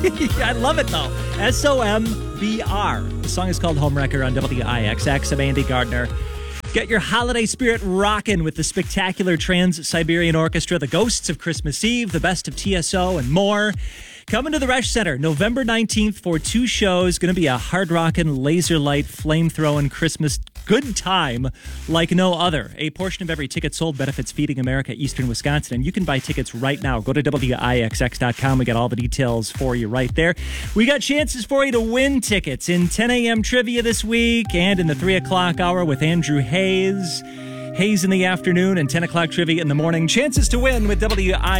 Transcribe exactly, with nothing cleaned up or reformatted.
I love it, though. S O M B R. The song is called Homewrecker on W I X X. I'm Andy Gardner. Get your holiday spirit rocking with the spectacular Trans-Siberian Orchestra, the Ghosts of Christmas Eve, the best of T S O, and more. Coming to the Resch Center November nineteenth for two shows. Going to be a hard-rockin', laser-light, flame-throwing Christmas good time like no other. A portion of every ticket sold benefits Feeding America Eastern Wisconsin, and you can buy tickets right now. Go to W I X X dot com. We got all the details for you right there. We got chances for you to win tickets in ten a.m. trivia this week and in the three o'clock hour with Andrew Hayes. Hayes in the afternoon and ten o'clock trivia in the morning. Chances to win with W I X X.